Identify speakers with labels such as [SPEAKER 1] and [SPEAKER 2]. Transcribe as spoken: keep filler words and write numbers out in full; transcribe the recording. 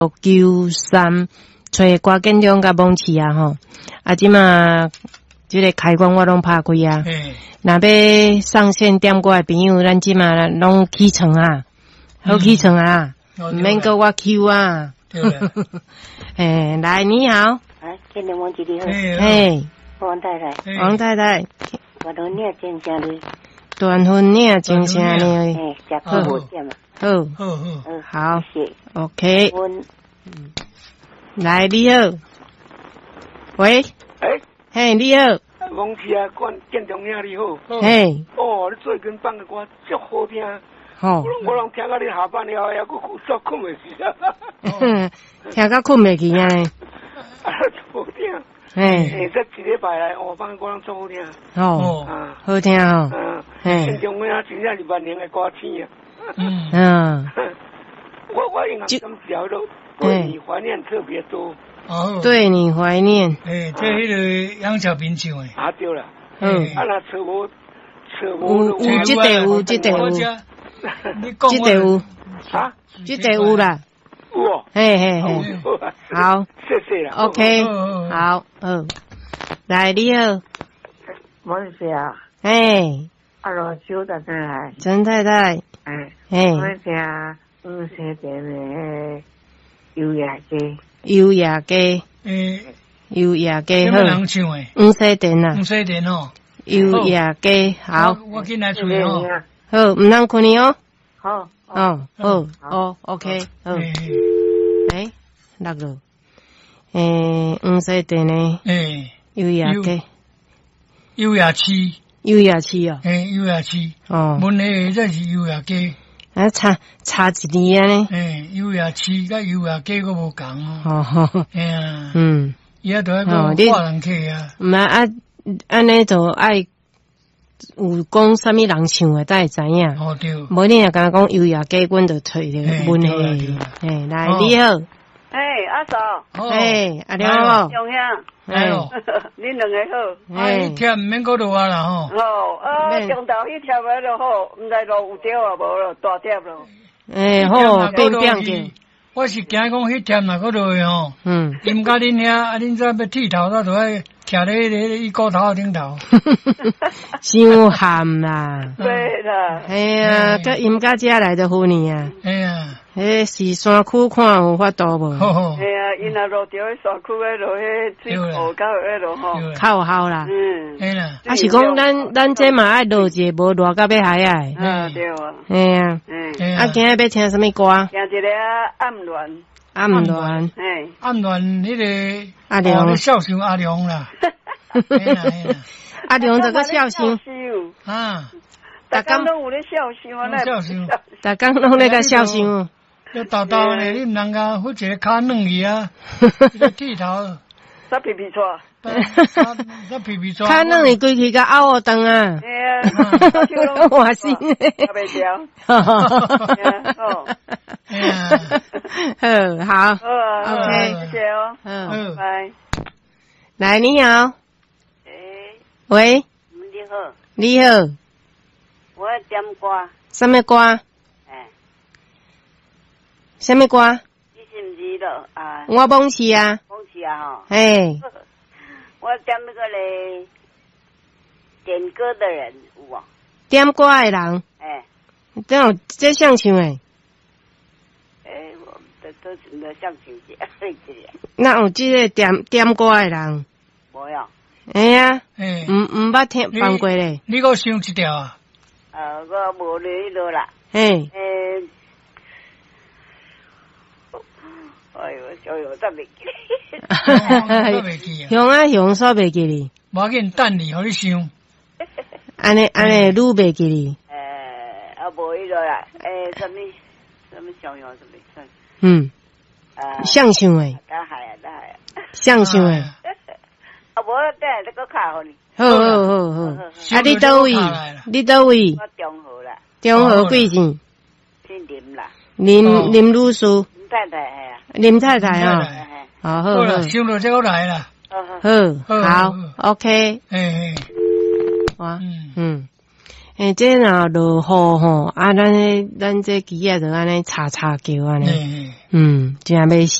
[SPEAKER 1] 九三找瓜建中甲蒙市啊吼，啊即嘛即个开关我拢拍开啊。若要上线点歌的朋友，咱即嘛拢起床啊，好起床啊，毋免搁我 Q 啊。
[SPEAKER 2] 对了，
[SPEAKER 1] 诶，来你好，
[SPEAKER 3] 哎，建中王姐你好，
[SPEAKER 1] 嘿，
[SPEAKER 3] 王太太，
[SPEAKER 1] 王太太，
[SPEAKER 3] 我都念真正哩，
[SPEAKER 1] 断婚你也真正哩，
[SPEAKER 3] 哎，食可无点嘛，
[SPEAKER 1] 好，
[SPEAKER 2] 好好，
[SPEAKER 3] 嗯，
[SPEAKER 1] 好，
[SPEAKER 3] 谢谢
[SPEAKER 1] ，OK，
[SPEAKER 3] 阮
[SPEAKER 1] 来你好，喂，
[SPEAKER 4] 哎，
[SPEAKER 1] 嘿你好，
[SPEAKER 4] 王氏啊，管建中兄你好，
[SPEAKER 1] 嘿，
[SPEAKER 4] 哦，你最近放的歌足好听，
[SPEAKER 1] 吼，
[SPEAKER 4] 我拢听到你下班了，还佫煞困袂去
[SPEAKER 1] 啊，听到困袂去啊，
[SPEAKER 4] 啊，足好听，
[SPEAKER 1] 嘿，
[SPEAKER 4] 诶，这一礼拜来，哦，放的歌拢足好听，
[SPEAKER 1] 吼，
[SPEAKER 4] 啊，
[SPEAKER 1] 好听吼，
[SPEAKER 4] 嗯，
[SPEAKER 1] 嘿，
[SPEAKER 4] 建中兄真正是万年的歌星啊，
[SPEAKER 2] 嗯，
[SPEAKER 1] 嗯，
[SPEAKER 4] 我我印象中条都对你怀念特别多，
[SPEAKER 2] 哦，
[SPEAKER 1] 对你怀念，
[SPEAKER 2] 诶，这迄个杨小平唱诶，
[SPEAKER 4] 啊对了，
[SPEAKER 1] 嗯，
[SPEAKER 4] 啊那车无车
[SPEAKER 1] 有
[SPEAKER 4] 无
[SPEAKER 1] 有即个有即个有，
[SPEAKER 2] 你讲
[SPEAKER 1] 即个有，
[SPEAKER 4] 啊，
[SPEAKER 1] 即个有啦，
[SPEAKER 4] 有哦，
[SPEAKER 1] 嘿嘿嘿，好
[SPEAKER 4] 谢谢啦
[SPEAKER 1] ，OK，好，嗯，来你好，
[SPEAKER 3] 王氏啊，
[SPEAKER 1] 嘿，
[SPEAKER 3] 阿罗小太太，
[SPEAKER 1] 陈太太，
[SPEAKER 3] 哎，
[SPEAKER 1] 嘿，
[SPEAKER 3] 我听五星店的优雅鸡，
[SPEAKER 1] 优雅鸡，
[SPEAKER 2] 诶，
[SPEAKER 1] 优雅鸡
[SPEAKER 2] 什么
[SPEAKER 1] 好，
[SPEAKER 2] 人唱诶？
[SPEAKER 1] 五西店啊
[SPEAKER 2] 唔，使电哦，
[SPEAKER 1] 优雅鸡好，
[SPEAKER 2] 我我进来处理哦，
[SPEAKER 1] 好，唔通困你哦，
[SPEAKER 3] 好，
[SPEAKER 1] 哦，好，哦，OK，好，
[SPEAKER 2] 诶
[SPEAKER 1] 诶，六了，诶，五西店的
[SPEAKER 2] 诶，
[SPEAKER 1] 优雅鸡，
[SPEAKER 2] 优雅区，
[SPEAKER 1] 优雅鸡哦，
[SPEAKER 2] 诶，优雅区，
[SPEAKER 1] 哦，
[SPEAKER 2] 问题这是优雅街，
[SPEAKER 1] 啊差差一年啊呢，
[SPEAKER 2] 诶，优雅区甲优雅街佫无共哦，
[SPEAKER 1] 哦吼，
[SPEAKER 2] 哎呀，
[SPEAKER 1] 嗯，
[SPEAKER 2] 伊遐都迄
[SPEAKER 1] 哦你
[SPEAKER 2] 个华人客啊，
[SPEAKER 1] 毋啊啊，安尼就爱有讲啥物人唱的，才会知影。
[SPEAKER 2] 哦对，
[SPEAKER 1] 无你若甲讲优雅鸡，阮就找着
[SPEAKER 2] 嘿
[SPEAKER 1] 问
[SPEAKER 2] 对啦
[SPEAKER 1] 题
[SPEAKER 2] 对啦。
[SPEAKER 1] 嘿，来
[SPEAKER 2] 哦
[SPEAKER 1] 你好，
[SPEAKER 3] 哎，阿嫂，
[SPEAKER 2] 哦
[SPEAKER 1] 嘿，阿良
[SPEAKER 2] 来
[SPEAKER 1] 哦，
[SPEAKER 3] 中兄，
[SPEAKER 2] 来咯，
[SPEAKER 3] 恁两个好。
[SPEAKER 2] 哎，
[SPEAKER 1] 嘿，
[SPEAKER 2] 贴毋免搁落啊啦吼，
[SPEAKER 3] 哦，啊，
[SPEAKER 1] 免
[SPEAKER 3] 中昼迄贴来就好，毋知路有着啊无咯，大贴咯。
[SPEAKER 1] 诶，好，变变去，
[SPEAKER 2] 我是惊讲迄贴若搁落去吼，
[SPEAKER 1] 嗯，
[SPEAKER 2] 因甲恁遐啊，恁怎要剃头，咱就爱徛咧迄个伊骨头顶头，
[SPEAKER 1] 伤咸啦。
[SPEAKER 3] 对啦，
[SPEAKER 1] 嘿啊，甲因家遮来就好呢啊，
[SPEAKER 2] 哎呀，
[SPEAKER 1] 迄是山区看有法度无？
[SPEAKER 2] 吼吼，
[SPEAKER 3] 哎呀，因若落着迄山区迄落迄水河到迄落吼，
[SPEAKER 2] 对啦，
[SPEAKER 1] 较好啦。
[SPEAKER 3] 嗯，
[SPEAKER 2] 哎啦，
[SPEAKER 1] 啊是讲咱咱这嘛爱落一个无热到要海啊。
[SPEAKER 3] 啊对啊，
[SPEAKER 1] 嘿啊，
[SPEAKER 3] 嗯，
[SPEAKER 2] 哎
[SPEAKER 1] 啊今日要听什么歌？
[SPEAKER 3] 听一个暗恋，
[SPEAKER 1] 暗恋，
[SPEAKER 3] 嘿，
[SPEAKER 2] 暗恋迄个
[SPEAKER 1] 阿良
[SPEAKER 2] 哦咧孝顺阿良啦，哎啦哎啦，
[SPEAKER 1] 阿良这个孝心，
[SPEAKER 2] 啊，
[SPEAKER 3] 大家拢有咧孝心啊，
[SPEAKER 2] 孝顺，
[SPEAKER 1] 逐工拢咧甲孝心哦。
[SPEAKER 2] 要豆豆呢，你毋通甲扶一个骹软去啊，一个剃头，
[SPEAKER 3] 啥皮皮错？
[SPEAKER 2] 那皮皮抓，
[SPEAKER 1] 较软的规气甲拗学长啊，
[SPEAKER 3] 哎呀，
[SPEAKER 1] 我心
[SPEAKER 3] 啊袂调，哦，
[SPEAKER 2] 哎呀，
[SPEAKER 1] 好，好
[SPEAKER 3] 好啊
[SPEAKER 1] ，OK，
[SPEAKER 3] 谢谢哦，
[SPEAKER 1] 嗯，
[SPEAKER 3] 拜。
[SPEAKER 1] 来你好，
[SPEAKER 3] 诶，
[SPEAKER 1] 喂，
[SPEAKER 3] 你好，
[SPEAKER 1] 你好，
[SPEAKER 3] 我要点歌，
[SPEAKER 1] 什么歌？
[SPEAKER 3] 诶，
[SPEAKER 1] 什么歌？
[SPEAKER 3] 你是毋是咯？啊，
[SPEAKER 1] 我蒙市啊，
[SPEAKER 3] 讲是啊吼，
[SPEAKER 1] 嘿，
[SPEAKER 3] 我点那个嘞，点歌的人有无？
[SPEAKER 1] 点歌的人，
[SPEAKER 3] 诶，
[SPEAKER 1] 这有这像唱诶，
[SPEAKER 3] 诶，我都都是没像情节，这个
[SPEAKER 1] 那有这个点点歌的人，
[SPEAKER 3] 无呀，
[SPEAKER 1] 哎呀，
[SPEAKER 2] 哎，
[SPEAKER 1] 唔唔捌听放过咧，
[SPEAKER 2] 你搁想一条啊？
[SPEAKER 3] 呃，我无咧迄落啦，
[SPEAKER 1] 嘿，
[SPEAKER 3] 诶。哎呦，小友真袂记。
[SPEAKER 2] 我袂记啊，
[SPEAKER 1] 熊啊熊煞袂记哩，
[SPEAKER 2] 无要紧，等你，互你想。
[SPEAKER 1] 安尼安尼愈袂记哩，
[SPEAKER 3] 诶，啊无迄落啦，诶，什么什么小友什么算？
[SPEAKER 1] 嗯，
[SPEAKER 3] 啊，
[SPEAKER 1] 像唱诶，
[SPEAKER 3] 大海啊，大海啊。
[SPEAKER 1] 像唱诶，
[SPEAKER 3] 啊，无等下再搁卡互你。
[SPEAKER 1] 好好好好，啊你倒位？你倒位？
[SPEAKER 3] 我中和啦，
[SPEAKER 1] 中和贵姓？
[SPEAKER 3] 姓林啦，
[SPEAKER 1] 林林女士，
[SPEAKER 3] 林太太系啊。
[SPEAKER 1] 林太太啊，
[SPEAKER 3] 嘿嘿
[SPEAKER 1] 好好
[SPEAKER 2] 好啦，
[SPEAKER 1] 好，
[SPEAKER 2] 想到这个来啦。
[SPEAKER 3] 好好。
[SPEAKER 1] 好好，OK，
[SPEAKER 2] 哎哎，
[SPEAKER 1] 哇，
[SPEAKER 2] 嗯
[SPEAKER 1] 嗯， 诶，这若落雨吼，啊，咱咱这鸡啊就安尼叉叉叫安尼，嗯，真要死。